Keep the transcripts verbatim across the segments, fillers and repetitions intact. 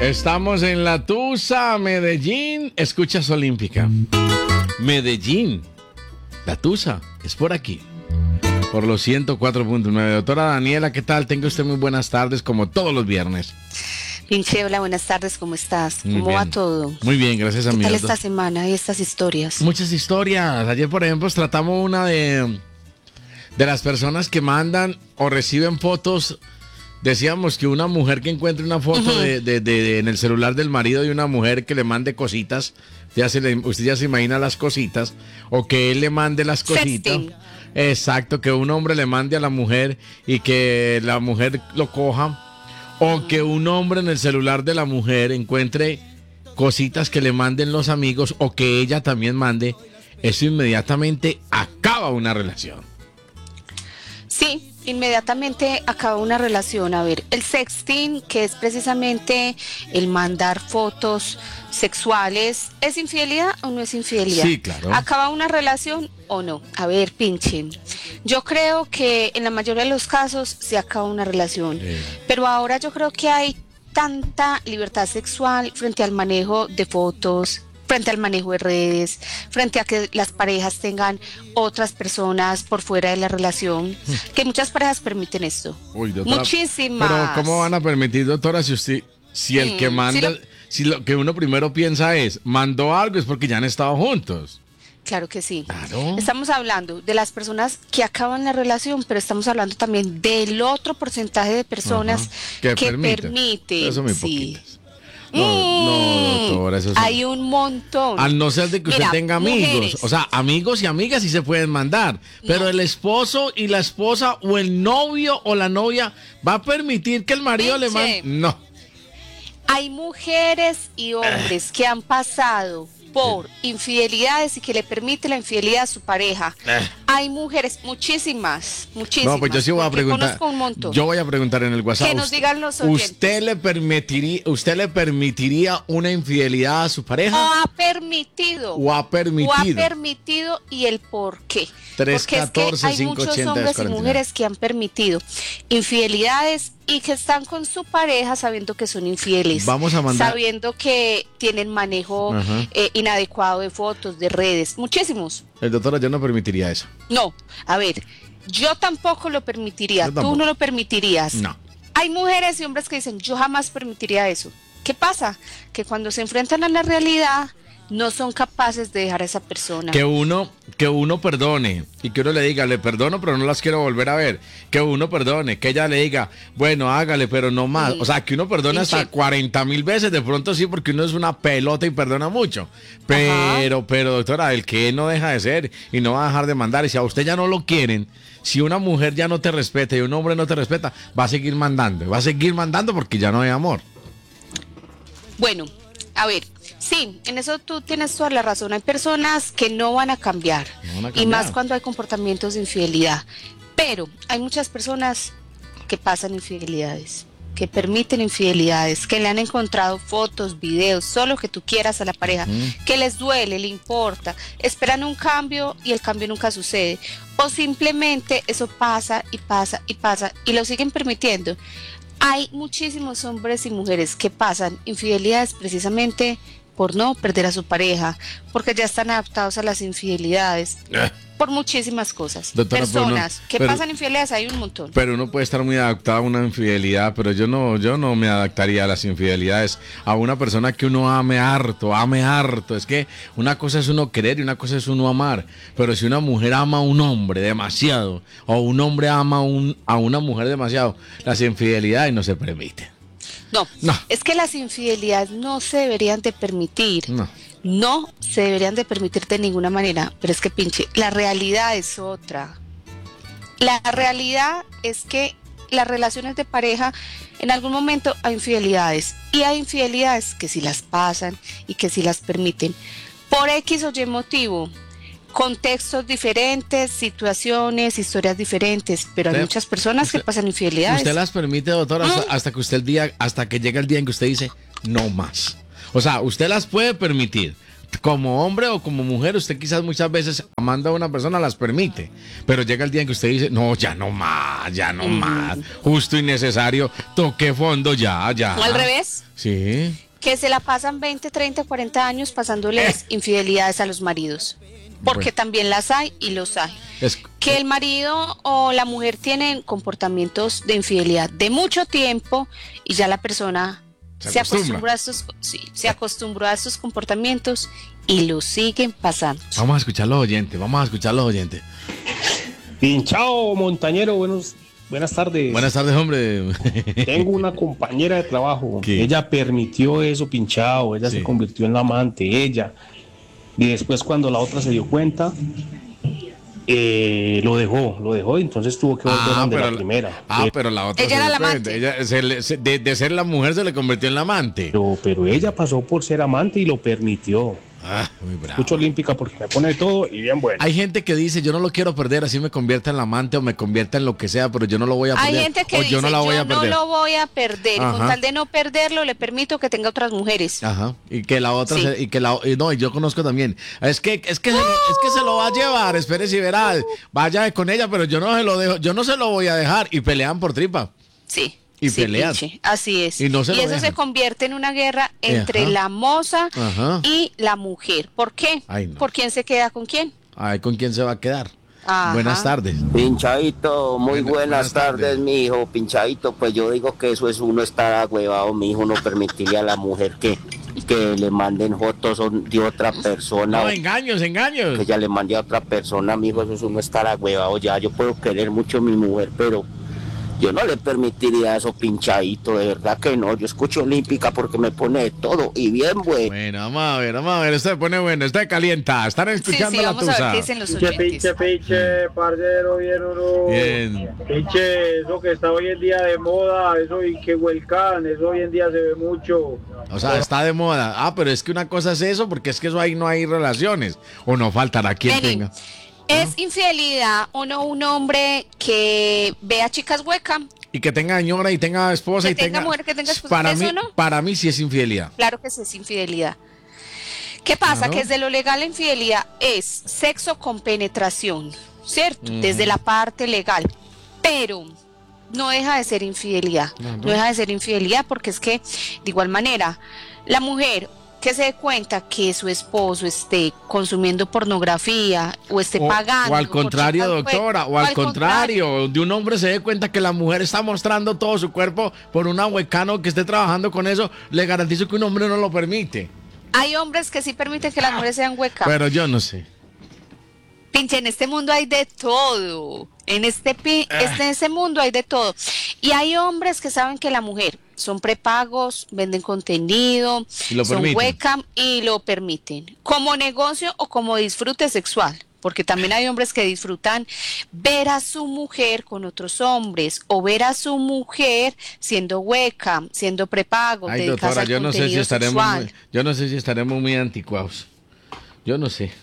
Estamos en La Tusa, Medellín. Escuchas Olímpica. Medellín. La Tusa es por aquí. Por los ciento cuatro punto nueve. Doctora Daniela, ¿qué tal? Tenga usted muy buenas tardes, como todos los viernes. Pinche, hola, buenas tardes, ¿cómo estás? Muy ¿Cómo bien. va todo? Muy bien, gracias a ¿Qué mi tal doctor. esta semana y estas historias? Muchas historias. Ayer, por ejemplo, tratamos una de, de las personas que mandan o reciben fotos. Decíamos que una mujer que encuentre una foto Ujú. de, de- de- de- en el celular del marido de una mujer que le mande cositas, ya se le- usted ya se imagina las cositas, o que él le mande las cositas. Sexting. Exacto, que un hombre le mande a la mujer y que la mujer lo coja, o que un hombre en el celular de la mujer encuentre cositas que le manden los amigos, o que ella también mande. Eso inmediatamente acaba una relación. Sí, inmediatamente acaba una relación. A ver, el sexting, que es precisamente el mandar fotos sexuales, ¿es infidelidad o no es infidelidad? Sí, claro. ¿Acaba una relación o no? A ver, pinche. Yo creo que en la mayoría de los casos se acaba una relación, Eh. pero ahora yo creo que hay tanta libertad sexual frente al manejo de fotos, frente al manejo de redes, frente a que las parejas tengan otras personas por fuera de la relación, que muchas parejas permiten esto. Uy, doctora, Muchísimas. Pero ¿cómo van a permitir, doctora, si usted, si el Mm, que manda, sí lo- si lo que uno primero piensa es, mandó algo, es porque ya han estado juntos? Claro que sí. Claro. Estamos hablando de las personas que acaban la relación, pero estamos hablando también del otro porcentaje de personas Ajá. Que que, permiten. permiten. Eso muy sí. poquitas. No, no, doctora, eso sí. Hay un montón. Al no ser de que usted Mira, tenga amigos, mujeres. o sea, amigos y amigas sí se pueden mandar, pero el esposo y la esposa o el novio o la novia va a permitir que el marido le mande. Eche. No. Hay mujeres y hombres que han pasado por infidelidades y que le permite la infidelidad a su pareja. Eh. Hay mujeres, muchísimas, muchísimas. No, pues yo sí voy a porque preguntar. Conozco un montón. Yo voy a preguntar en el WhatsApp. Que nos ¿usted- digan los oyentes. ¿Usted le permitiría, usted le permitiría una infidelidad a su O pareja? ha permitido. ¿O ha permitido? O ha permitido y el por qué. tres, Porque catorce, es que hay cinco, muchos ochenta, hombres y cuarenta y nueve. mujeres que han permitido infidelidades y que están con su pareja sabiendo que son infieles. Vamos a mandar- Sabiendo que tienen manejo Ajá. eh, inadecuado de fotos, de redes. Muchísimos. El doctor, yo no permitiría eso. No, a ver, yo tampoco lo permitiría. Yo tampoco. Tú no lo permitirías. No. Hay mujeres y hombres que dicen, yo jamás permitiría eso. ¿Qué pasa? Que cuando se enfrentan a la realidad, no son capaces de dejar a esa persona. Que uno, que uno perdone y que uno le diga, le perdono, pero no las quiero volver a ver. Que uno perdone, que ella le diga, bueno, hágale, pero no más. Sí. O sea, que uno perdone hasta Pinche. cuarenta mil veces, de pronto sí, porque uno es una pelota y perdona mucho. Pero, pero, doctora, el que no deja de ser y no va a dejar de mandar. Y si a usted ya no lo quieren, si una mujer ya no te respeta y un hombre no te respeta, va a seguir mandando. Va a seguir mandando porque ya no hay amor. Bueno, a ver, sí, en eso tú tienes toda la razón. Hay personas que no van a cambiar, No van a y cambiar. más cuando hay comportamientos de infidelidad. Pero hay muchas personas que pasan infidelidades, que permiten infidelidades, que le han encontrado fotos, videos, todo lo que tú quieras a la pareja, que les duele, le importa, esperan un cambio y el cambio nunca sucede. O simplemente eso pasa y pasa y pasa y lo siguen permitiendo. Hay muchísimos hombres y mujeres que pasan infidelidades precisamente por no perder a su pareja, porque ya están adaptados a las infidelidades, Eh. por muchísimas cosas. Doctora, pero no- Personas que pero- pasan infidelidades hay un montón. Pero uno puede estar muy adaptado a una infidelidad, pero yo no, yo no me adaptaría a las infidelidades. A una persona que uno ame harto, ame harto. Es que una cosa es uno querer y una cosa es uno amar. Pero si una mujer ama a un hombre demasiado, o un hombre ama a, un, a una mujer demasiado, las infidelidades no se permiten. No, No. es que las infidelidades no se deberían de permitir. No. No se deberían de permitir de ninguna manera, pero es que pinche, la realidad es otra. La realidad es que las relaciones de pareja, en algún momento hay infidelidades, y hay infidelidades que sí las pasan y que sí las permiten. Por X o Y motivo, contextos diferentes, situaciones, historias diferentes, pero hay Usted- muchas personas que usted- pasan infidelidades. Usted las permite, doctora, hasta, Mm. hasta que usted el día, hasta que llega el día en que usted dice no más. O sea, usted las puede permitir, como hombre o como mujer, usted quizás muchas veces amando a una persona las permite, pero llega el día en que usted dice, no, ya no más, ya no más, justo y necesario, toqué fondo, ya, ya. O al revés. Sí. Que se la pasan veinte, treinta, cuarenta años pasándoles eh. infidelidades a los maridos. Porque bueno. también las hay y los hay. Es, que el marido o la mujer tienen comportamientos de infidelidad de mucho tiempo y ya la persona se, se acostumbra a estos, sí, se acostumbró a estos comportamientos y los siguen pasando. Vamos a escuchar los oyentes, vamos a escuchar los oyentes. Pinchao, montañero, buenos, buenas tardes. Buenas tardes, hombre. Tengo una compañera de trabajo. ¿Qué? Ella permitió eso, Pinchao. Ella sí. se convirtió en la amante, ella. Y después cuando la otra se dio cuenta, eh, lo dejó, lo dejó y entonces tuvo que volver ah, de la, la primera. Ah, eh, pero la otra ella se era la amante. Ella, se le, se, de, de ser la mujer se le convirtió en la amante. Pero, pero ella pasó por ser amante y lo permitió. Ah, muy bravo. Escucho olímpica porque me pone todo y bien bueno. Hay gente que dice, yo no lo quiero perder, así me convierta en la amante o me convierta en lo que sea, pero yo no lo voy a perder. Hay gente que o dice, yo no, la voy yo a perder. no lo voy a perder. Ajá. Con tal de no perderlo, le permito que tenga otras mujeres. Ajá. Y que la otra, sí. se, y que la, y no, y yo conozco también. Es que, es que, se lo, es que se lo va a llevar, espérese y verá. Vaya con ella, pero yo no se lo dejo, yo no se lo voy a dejar. Y pelean por tripa. Sí. Y sí, pelean. Pinche, así es. Y, no se y eso dejan. se convierte en una guerra entre Ajá. la moza Ajá. y la mujer. ¿Por qué? Ay, no. ¿Por quién se queda con quién? Ay, ¿con quién se va a quedar? Ajá. Buenas tardes. Pinchadito, muy buenas, buenas tardes, tardes, mi hijo. Pinchadito, pues yo digo que eso es uno estar agüevado, mi hijo, no permitirle a la mujer que, que le manden fotos de otra persona. No, engaños, engaños. Que ella le mande a otra persona, mi hijo, eso es uno estar agüevado ya. Yo puedo querer mucho a mi mujer, pero yo no le permitiría eso, Pinchadito, de verdad que no. Yo escucho olímpica porque me pone de todo y bien, güey. Bueno, vamos a ver, vamos a ver. Esto se pone bueno, esto calienta. Están escuchando sí, sí, la vamos tusa. A ver qué dicen los oyentes. Pinche, pinche, pinche, parcero, bien o no. Bien. Pinche, eso que está hoy en día de moda, eso y que huelcan, eso hoy en día se ve mucho. O sea, está de moda. Ah, pero es que una cosa es eso, porque es que eso ahí no hay relaciones. O no faltará quien Benny. tenga. ¿Es ¿no? infidelidad o no un hombre que vea chicas huecas? Y que tenga señora y tenga esposa que y tenga tenga mujer, que tenga esposa. Para ¿Eso mí, no? para mí sí es infidelidad. Claro que sí es infidelidad. ¿Qué pasa? ¿No? Que desde lo legal la infidelidad es sexo con penetración, ¿cierto? Uh-huh. Desde la parte legal. Pero no deja de ser infidelidad. Uh-huh. No deja de ser infidelidad porque es que, de igual manera, la mujer que se dé cuenta que su esposo esté consumiendo pornografía o esté o, pagando. O al contrario, doctora, o, o al contrario, contrario, de un hombre se dé cuenta que la mujer está mostrando todo su cuerpo por una huecano que esté trabajando con eso, le garantizo que un hombre no lo permite. Hay hombres que sí permiten que las mujeres sean huecas. Pero yo no sé. Pinche, en este mundo hay de todo. En este, pi- ah. este, en este mundo hay de todo. Y hay hombres que saben que la mujer son prepagos, venden contenido, son webcam y lo permiten. Como negocio o como disfrute sexual. Porque también hay hombres que disfrutan ver a su mujer con otros hombres o ver a su mujer siendo webcam, siendo prepago. Ay, doctora, yo no sé si estaremos muy, yo no sé si estaremos muy anticuados. Yo no sé.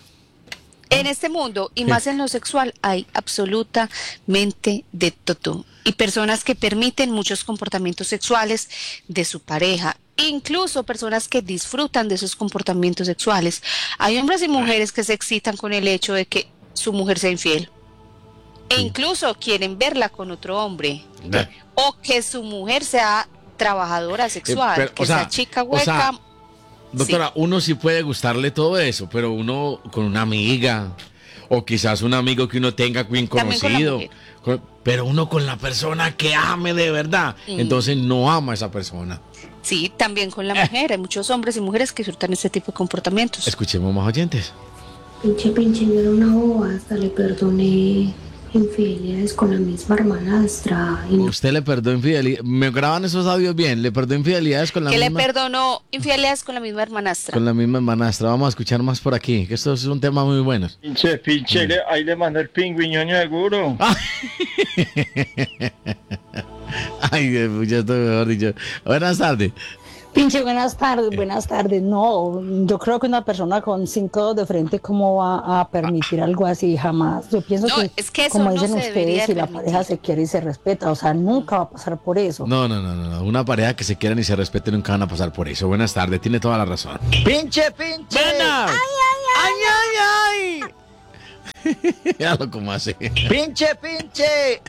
En este mundo, y más en lo sexual, hay absolutamente de todo. Y personas que permiten muchos comportamientos sexuales de su pareja, incluso personas que disfrutan de esos comportamientos sexuales. Hay hombres y mujeres que se excitan con el hecho de que su mujer sea infiel. E incluso quieren verla con otro hombre. ¿Eh? O que su mujer sea trabajadora sexual, eh, pero, que o sea, sea chica hueca. O sea, doctora, sí. Uno sí puede gustarle todo eso, pero uno con una amiga, o quizás un amigo que uno tenga bien conocido, con, pero uno con la persona que ame de verdad, mm. entonces no ama a esa persona. Sí, también con la mujer, eh. hay muchos hombres y mujeres que disfrutan este tipo de comportamientos. Escuchemos más oyentes. Pinche, pinche, yo era una boba, hasta le perdoné infidelidades con la misma hermanastra. Y no... ¿Usted le perdonó infidelidades? ¿Me graban esos audios bien? ¿Le perdonó infidelidades con la ¿Que misma? Que le perdonó infidelidades con la misma hermanastra. Con la misma hermanastra. Vamos a escuchar más por aquí, que esto es un tema muy bueno. Pinche, pinche, mm. ahí le mandó el pingüiñoño seguro. Ay, ya estoy mejor dicho. Buenas tardes. Pinche, buenas tardes, buenas tardes. No, yo creo que una persona con cinco dedos de frente, ¿cómo va a permitir algo así? Jamás. Yo pienso No, que, es que eso como no dicen se debería ustedes, si la permitir. pareja se quiere y se respeta, o sea, nunca va a pasar por eso. No, no, no, no, no. Una pareja que se quieran y se respeten nunca van a pasar por eso. Buenas tardes, tiene toda la razón. ¡Pinche, pinche! ¡Buenas! ¡Ay, ay, ay! ay! Míralo cómo hace. ¡Pinche, pinche!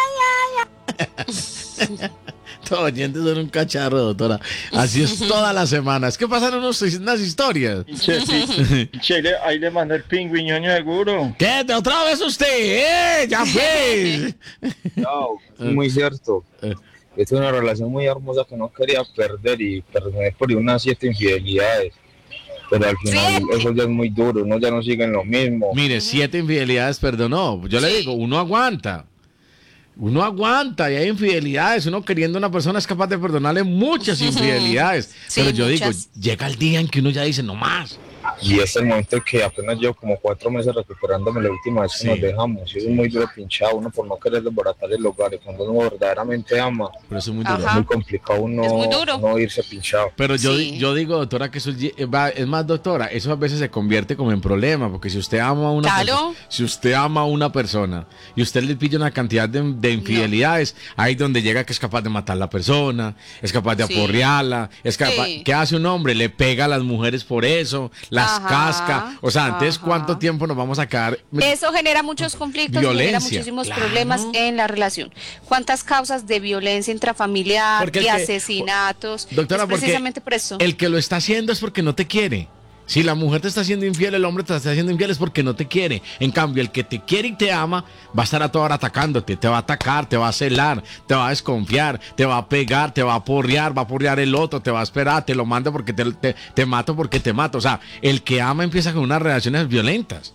Todos oyentes son un cacharro, doctora. Así es todas las semanas. ¿Qué pasan unos, unas historias? Che, sí, che, le- ahí le mandé el pingüiñoño seguro. ¿Qué? ¿De otra vez usted? ¡Eh! ¡Ya pues! No, es muy cierto. Eh. Es una relación muy hermosa que no quería perder y perdoné por unas siete infidelidades. Pero al final eso ya es muy duro, uno ya no sigue en lo mismo. Mire, siete infidelidades perdonó. Yo le digo, uno aguanta. Uno aguanta y hay infidelidades. Uno queriendo a una persona es capaz de perdonarle muchas infidelidades. Sí, Pero yo muchas. digo, llega el día en que uno ya dice, no más. Y es el momento en que apenas llevo como cuatro meses recuperándome la última vez que Sí. nos dejamos. Y eso es muy duro pinchado, uno por no querer desbaratar el hogar. Y cuando uno verdaderamente ama, Pero eso es muy duro. es Ajá. muy complicado uno Es muy duro. no irse pinchado. Pero yo, Sí. yo digo, doctora, que eso es, va- es más, doctora, eso a veces se convierte como en problema, porque si usted ama a una Claro. persona, si usted ama a una persona y usted le pilla una cantidad de, de infidelidades, ahí donde llega que es capaz de matar a la persona, es capaz de Sí. aporrearla, es capaz, Sí. ¿qué hace un hombre? Le pega a las mujeres por eso, las Ajá, casca, o sea, antes ajá. ¿cuánto tiempo nos vamos a quedar? Eso genera muchos conflictos, Violencia, genera muchísimos claro. problemas en la relación. ¿Cuántas causas de violencia intrafamiliar, Porque el de que- asesinatos? Doctora, es porque precisamente por eso. el que lo está haciendo es porque no te quiere. Si la mujer te está haciendo infiel, el hombre te está haciendo infiel es porque no te quiere. En cambio, el que te quiere y te ama va a estar a toda hora atacándote. Te va a atacar, te va a celar, te va a desconfiar, te va a pegar, te va a porrear, va a porrear el otro, te va a esperar, te lo manda porque te, te, te mato porque te mato. O sea, el que ama empieza con unas reacciones violentas.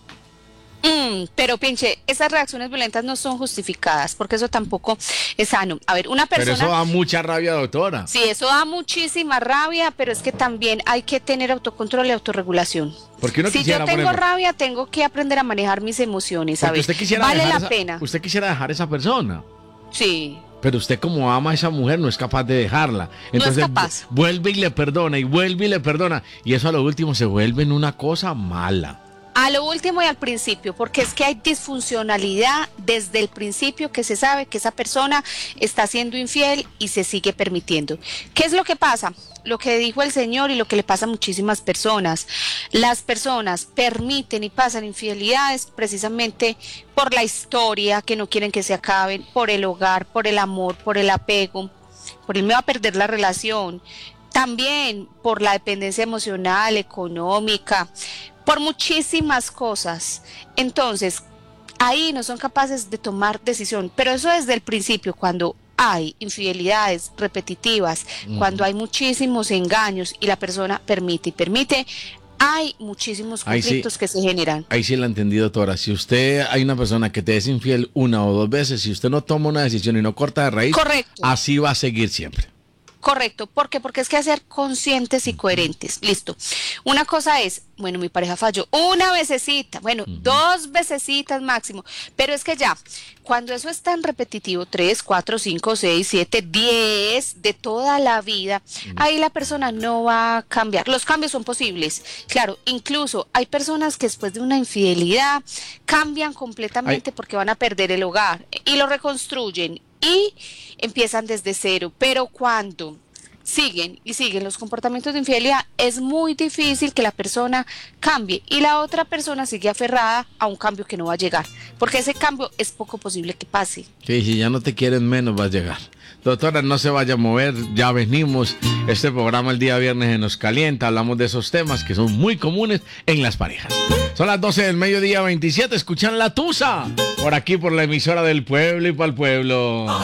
Mm, pero pinche, esas reacciones violentas no son justificadas, porque eso tampoco es sano. A ver, una Pero persona... eso da mucha rabia, doctora. Sí, eso da muchísima rabia, pero es que también hay que tener autocontrol y autorregulación. Porque uno Si quisiera, yo tengo por ejemplo, rabia, tengo que aprender a manejar mis emociones, porque ¿sabes? usted quisiera Vale dejar la esa- pena. Usted quisiera dejar a esa persona. Sí. Pero usted como ama a esa mujer no es capaz de dejarla. Entonces capaz. vu- vuelve y le perdona y vuelve y le perdona. Y eso a lo último se vuelve en una cosa mala. A lo último y al principio, porque es que hay disfuncionalidad desde el principio que se sabe que esa persona está siendo infiel y se sigue permitiendo. ¿Qué es lo que pasa? Lo que dijo el Señor y lo que le pasa a muchísimas personas. Las personas permiten y pasan infidelidades precisamente por la historia, que no quieren que se acaben, por el hogar, por el amor, por el apego, por el miedo a perder la relación, también por la dependencia emocional, económica, por muchísimas cosas. Entonces, ahí no son capaces de tomar decisión, pero eso desde el principio, cuando hay infidelidades repetitivas, Ujú. cuando hay muchísimos engaños y la persona permite y permite, hay muchísimos Ahí sí. conflictos que se generan. Ahí sí la entendí, doctora. Si usted hay una persona que te es infiel una o dos veces, si usted no toma una decisión y no corta de raíz, Correcto. así va a seguir siempre. Correcto, ¿por qué? Porque es que hacer conscientes y coherentes. Listo. Una cosa es, bueno, mi pareja falló una vececita, bueno, Ujú. dos vecesitas máximo, pero es que ya, cuando eso es tan repetitivo, tres, cuatro, cinco, seis, siete, diez, de toda la vida, ahí la persona no va a cambiar. Los cambios son posibles. Claro, incluso hay personas que después de una infidelidad cambian completamente porque van a perder el hogar y lo reconstruyen y empiezan desde cero, pero cuando siguen y siguen los comportamientos de infidelidad, es muy difícil que la persona cambie y la otra persona sigue aferrada a un cambio que no va a llegar, porque ese cambio es poco posible que pase. Sí, si ya no te quieren menos, va a llegar. Doctora, no se vaya a mover, ya venimos. Este programa el día viernes se nos calienta, hablamos de esos temas que son muy comunes en las parejas. Son las doce del mediodía, veintisiete, escuchan La Tusa, por aquí, por la emisora del pueblo y para el pueblo.